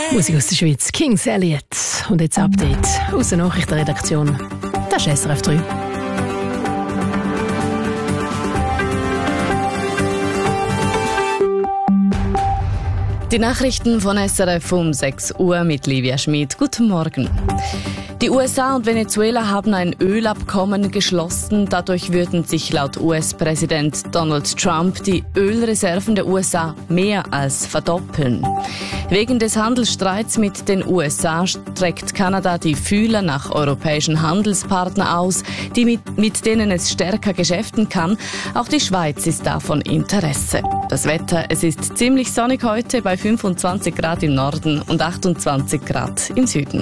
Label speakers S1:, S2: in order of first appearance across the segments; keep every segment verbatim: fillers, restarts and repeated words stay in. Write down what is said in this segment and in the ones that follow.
S1: Musik aus der Schweiz, Kings Elliot. Und jetzt Update aus der Nachrichtenredaktion. Das ist S R F drei. Die Nachrichten von S R F um sechs Uhr mit Livia Schmid. Guten Morgen. Die U S A und Venezuela haben ein Ölabkommen geschlossen. Dadurch würden sich laut U S-Präsident Donald Trump die Ölreserven der U S A mehr als verdoppeln. Wegen des Handelsstreits mit den U S A streckt Kanada die Fühler nach europäischen Handelspartnern aus, die mit, mit denen es stärker geschäften kann. Auch die Schweiz ist davon Interesse. Das Wetter, es ist ziemlich sonnig heute bei fünfundzwanzig Grad im Norden und achtundzwanzig Grad im Süden.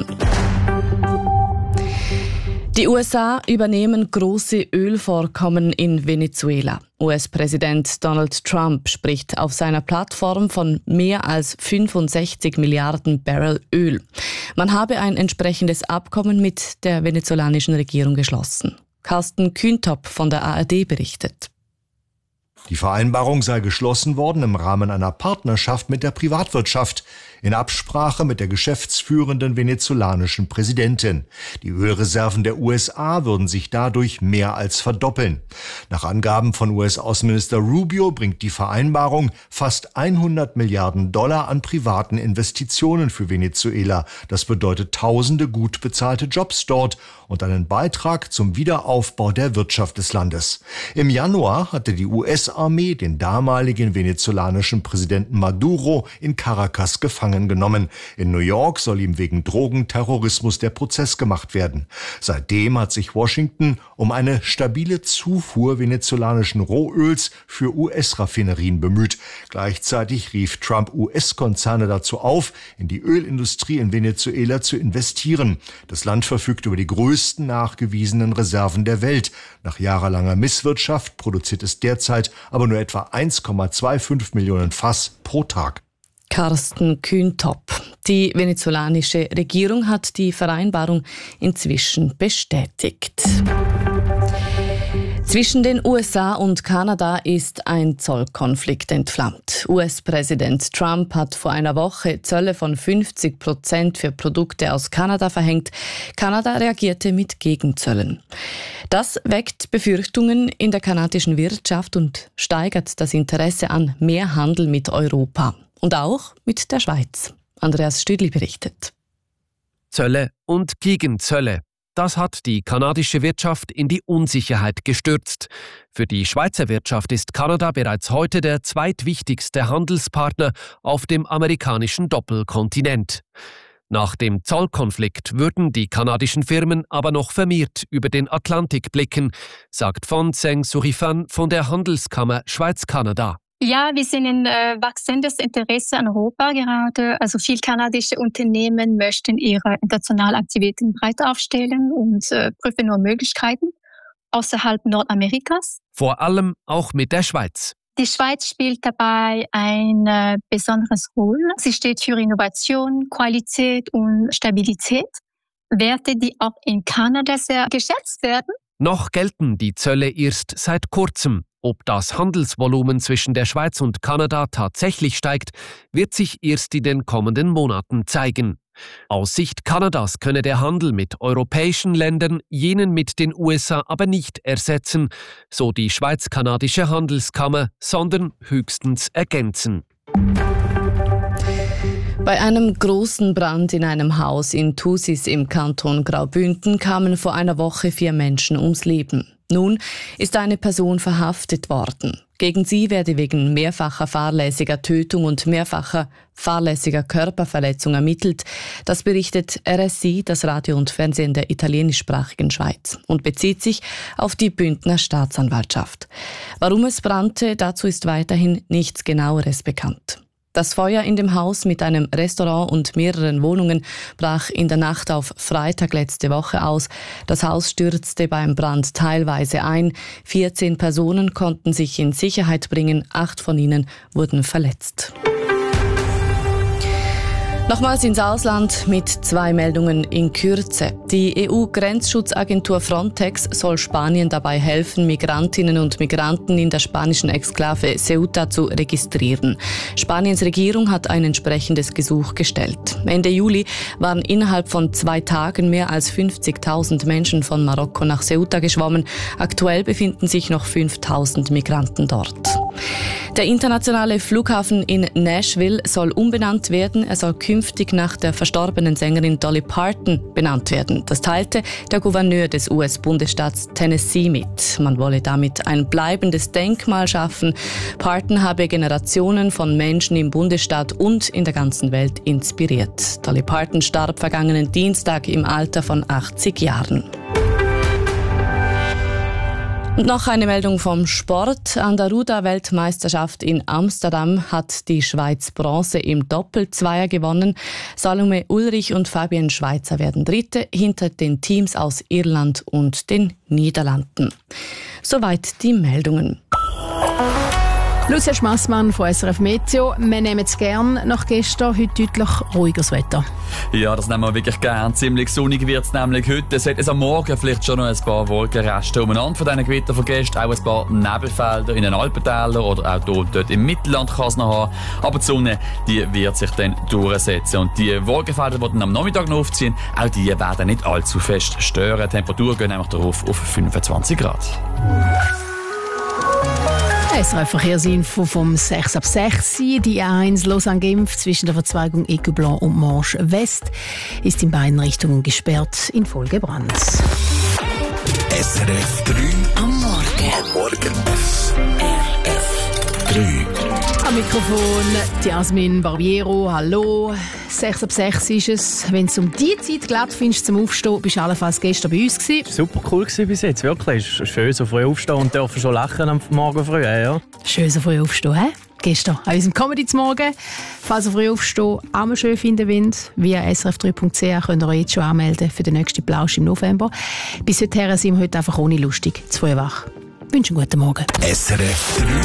S1: Die U S A übernehmen große Ölvorkommen in Venezuela. U S-Präsident Donald Trump spricht auf seiner Plattform von mehr als fünfundsechzig Milliarden Barrel Öl. Man habe ein entsprechendes Abkommen mit der venezolanischen Regierung geschlossen. Carsten Kühntop von der A R D berichtet.
S2: Die Vereinbarung sei geschlossen worden im Rahmen einer Partnerschaft mit der Privatwirtschaft, in Absprache mit der geschäftsführenden venezolanischen Präsidentin. Die Ölreserven der U S A würden sich dadurch mehr als verdoppeln. Nach Angaben von U S-Außenminister Rubio bringt die Vereinbarung fast hundert Milliarden Dollar an privaten Investitionen für Venezuela. Das bedeutet tausende gut bezahlte Jobs dort und einen Beitrag zum Wiederaufbau der Wirtschaft des Landes. Im Januar hatte die U S-Armee den damaligen venezolanischen Präsidenten Maduro in Caracas gefangen genommen. In New York soll ihm wegen Drogenterrorismus der Prozess gemacht werden. Seitdem hat sich Washington um eine stabile Zufuhr venezolanischen Rohöls für U S-Raffinerien bemüht. Gleichzeitig rief Trump U S-Konzerne dazu auf, in die Ölindustrie in Venezuela zu investieren. Das Land verfügt über die größten nachgewiesenen Reserven der Welt. Nach jahrelanger Misswirtschaft produziert es derzeit aber nur etwa eins Komma fünfundzwanzig Millionen Fass pro Tag.
S1: Carsten Kühntop. Die venezolanische Regierung hat die Vereinbarung inzwischen bestätigt. Zwischen den U S A und Kanada ist ein Zollkonflikt entflammt. U S-Präsident Trump hat vor einer Woche Zölle von fünfzig Prozent für Produkte aus Kanada verhängt. Kanada reagierte mit Gegenzöllen. Das weckt Befürchtungen in der kanadischen Wirtschaft und steigert das Interesse an mehr Handel mit Europa. Und auch mit der Schweiz. Andreas Stüdli berichtet.
S3: Zölle und Gegenzölle. Das hat die kanadische Wirtschaft in die Unsicherheit gestürzt. Für die Schweizer Wirtschaft ist Kanada bereits heute der zweitwichtigste Handelspartner auf dem amerikanischen Doppelkontinent. Nach dem Zollkonflikt würden die kanadischen Firmen aber noch vermehrt über den Atlantik blicken, sagt Fon Zeng Surifan von der Handelskammer Schweiz-Kanada.
S4: Ja, wir sehen ein äh, wachsendes Interesse an Europa gerade. Also viele kanadische Unternehmen möchten ihre internationalen Aktivitäten breit aufstellen und äh, prüfen nur Möglichkeiten außerhalb Nordamerikas.
S3: Vor allem auch mit der Schweiz.
S4: Die Schweiz spielt dabei ein äh, besonderes Rolle. Sie steht für Innovation, Qualität und Stabilität. Werte, die auch in Kanada sehr geschätzt werden.
S3: Noch gelten die Zölle erst seit kurzem. Ob das Handelsvolumen zwischen der Schweiz und Kanada tatsächlich steigt, wird sich erst in den kommenden Monaten zeigen. Aus Sicht Kanadas könne der Handel mit europäischen Ländern jenen mit den U S A aber nicht ersetzen, so die Schweiz-Kanadische Handelskammer, sondern höchstens ergänzen.
S1: Bei einem großen Brand in einem Haus in Thusis im Kanton Graubünden kamen vor einer Woche vier Menschen ums Leben. Nun ist eine Person verhaftet worden. Gegen sie werde wegen mehrfacher fahrlässiger Tötung und mehrfacher fahrlässiger Körperverletzung ermittelt. Das berichtet R S I, das Radio und Fernsehen der italienischsprachigen Schweiz, und bezieht sich auf die Bündner Staatsanwaltschaft. Warum es brannte, dazu ist weiterhin nichts Genaueres bekannt. Das Feuer in dem Haus mit einem Restaurant und mehreren Wohnungen brach in der Nacht auf Freitag letzte Woche aus. Das Haus stürzte beim Brand teilweise ein. vierzehn Personen konnten sich in Sicherheit bringen, acht von ihnen wurden verletzt. Nochmals ins Ausland mit zwei Meldungen in Kürze. Die E U-Grenzschutzagentur Frontex soll Spanien dabei helfen, Migrantinnen und Migranten in der spanischen Exklave Ceuta zu registrieren. Spaniens Regierung hat ein entsprechendes Gesuch gestellt. Ende Juli waren innerhalb von zwei Tagen mehr als fünfzigtausend Menschen von Marokko nach Ceuta geschwommen. Aktuell befinden sich noch fünftausend Migranten dort. Der internationale Flughafen in Nashville soll umbenannt werden. Er soll künftig nach der verstorbenen Sängerin Dolly Parton benannt werden. Das teilte der Gouverneur des U S-Bundesstaats Tennessee mit. Man wolle damit ein bleibendes Denkmal schaffen. Parton habe Generationen von Menschen im Bundesstaat und in der ganzen Welt inspiriert. Dolly Parton starb vergangenen Dienstag im Alter von achtzig Jahren. Und noch eine Meldung vom Sport. An der Ruder-Weltmeisterschaft in Amsterdam hat die Schweiz Bronze im Doppelzweier gewonnen. Salome Ulrich und Fabienne Schweizer werden Dritte hinter den Teams aus Irland und den Niederlanden. Soweit die Meldungen.
S5: Lucia Schmassmann von S R F Meteo. Wir nehmen es gern nach gestern, heute deutlich ruhigeres Wetter.
S6: Ja, das nehmen wir wirklich gern. Ziemlich sonnig wird es nämlich heute. Es hat es am Morgen vielleicht schon noch ein paar Wolkenreste umeinander von diesen Gewittern von gestern. Auch ein paar Nebelfelder in den Alpentälern oder auch dort, dort im Mittelland kann es noch haben. Aber die Sonne, die wird sich dann durchsetzen. Und die Wolkenfelder, die dann am Nachmittag noch aufziehen, auch die werden nicht allzu fest stören. Die Temperatur geht nämlich darauf auf fünfundzwanzig Grad.
S5: S R F-Verkehrsinfo vom sechs ab sechs. Die A eins Lausanne-Genf zwischen der Verzweigung Écublens und Manche West ist in beiden Richtungen gesperrt infolge Brands.
S7: S R F drei am Morgen. Am Morgen. S R F drei.
S5: Am Mikrofon Jasmin Barbiero, hallo. sechs ab sechs ist es. Wenn es um die Zeit glatt findest zum Aufstehen, bist du allenfalls gestern bei uns gewesen.
S8: Super cool gewesen bis jetzt, wirklich. Es ist schön, so früh aufstehen und dürfen schon lachen am Morgen früh, ja.
S5: Schön, so früh aufstehen, hä? Gestern an unserem Comedy zum Morgen. Falls ihr früh aufstehen, auch mal schön finden wollt, via s r f drei punkt c h könnt ihr euch jetzt schon anmelden für den nächsten Plausch im November. Bis dahin sind wir heute einfach ohne lustig, zu früh wach. Ich wünsche einen guten Morgen.
S7: S R F drei